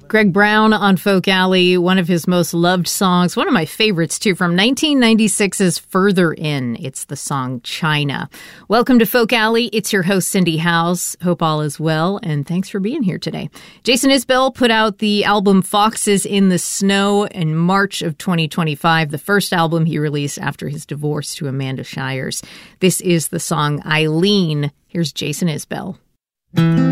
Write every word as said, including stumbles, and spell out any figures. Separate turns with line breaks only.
Greg Brown on Folk Alley, one of his most loved songs, one of my favorites too, from nineteen ninety-six's Further In. It's the song China. Welcome to Folk Alley. It's your host, Cindy Howes. Hope all is well, and thanks for being here today. Jason Isbell put out the album Foxes in the Snow in March of twenty twenty-five, the first album he released after his divorce to Amanda Shires. This is the song Eileen. Here's Jason Isbell.